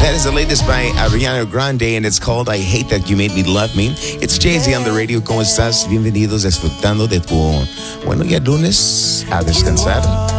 That is the latest by Ariana Grande and it's called I Hate That You Made Me Love Me. It's Jay-Z on the radio. ¿Cómo estás? Bienvenidos disfrutando de tu... Bueno, ya lunes a descansar.